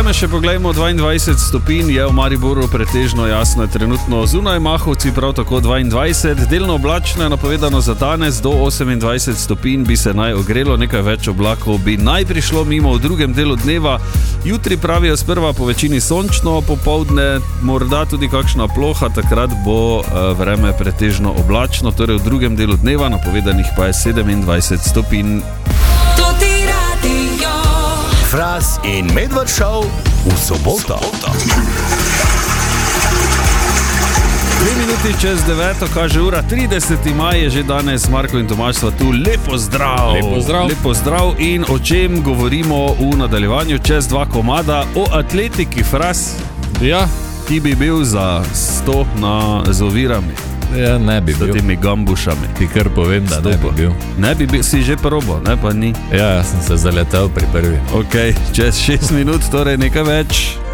vreme še poglejmo, 22 stopinj je v Mariboru, pretežno jasno je trenutno zunaj, Mahovci prav tako 22, delno oblačno je napovedano za danes, do 28 stopinj bi se naj ogrelo, nekaj več oblakov bi naj prišlo mimo v drugem delu dneva. Jutri pravijo sprva po večini sončno, popoldne morda tudi kakšna ploha, takrat bo vreme pretežno oblačno, torej v drugem delu dneva, napovedanih pa je 27 stopinj. Fras in Medved Show v soboto. 2 minuti čez 9, kaže ura, 30. maj je že danes, Marko in Tomaž sva tu, lepo zdrav. Lepo zdrav in o čem govorimo v nadaljevanju čez 2 komada, o atletiki, Fras. Ja. Ti bi bil za 100 z ovirami. Ja, ne bi bil. S temi gambušami. Ti kar povem, da ne bi bil. Ne bi bil, si že probo, ne pa ni. Ja, sem se zaletel pri prvi. Ok, čez 6 minut, torej nekaj več.